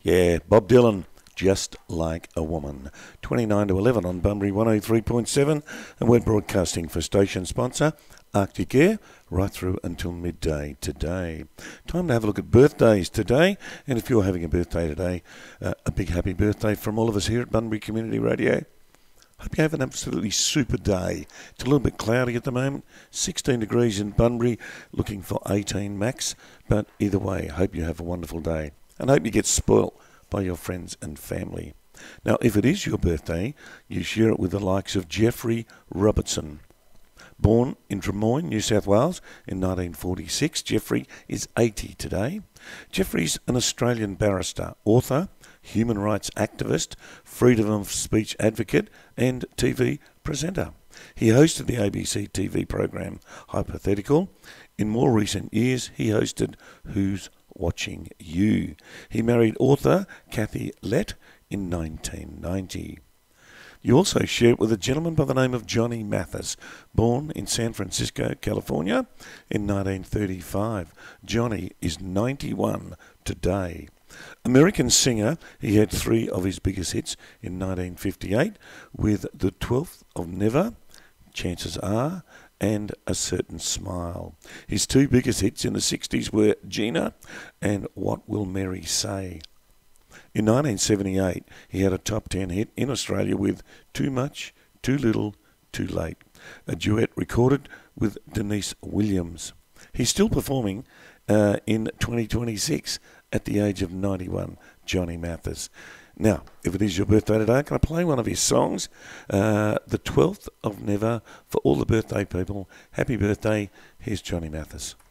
Yeah, Bob Dylan, Just Like a Woman. 29 to 11 on Bunbury 103.7, and we're broadcasting for station sponsor Arctic Air right through until midday today. Time to have a look at birthdays today, and if you're having a birthday today, a big happy birthday from all of us here at Bunbury Community Radio. Hope you have an absolutely super day. It's a little bit cloudy at the moment, 16 degrees in Bunbury, looking for 18 max, but either way, hope you have a wonderful day, and hope you get spoilt by your friends and family. Now, if it is your birthday, you share it with the likes of Jeffrey Robertson. Born in Drummoyne, New South Wales in 1946, Jeffrey is 80 today. Jeffrey's an Australian barrister, author, human rights activist, freedom of speech advocate and TV presenter. He hosted the ABC TV program Hypothetical. In more recent years, he hosted Who's Watching You. He married author Kathy Lett in 1990. You also share it with a gentleman by the name of Johnny Mathis, born in San Francisco, California in 1935. Johnny is 91 today. American singer, he had three of his biggest hits in 1958 with The 12th of Never, Chances Are, and A Certain Smile. His two biggest hits in the 60s were Gina and What Will Mary Say. In 1978, he had a top 10 hit in Australia with Too Much, Too Little, Too Late, a duet recorded with Denise Williams. He's still performing in 2026 at the age of 91, Johnny Mathis. Now, if it is your birthday today, can I play one of his songs? The 12th of Never, for all the birthday people. Happy birthday. Here's Johnny Mathis.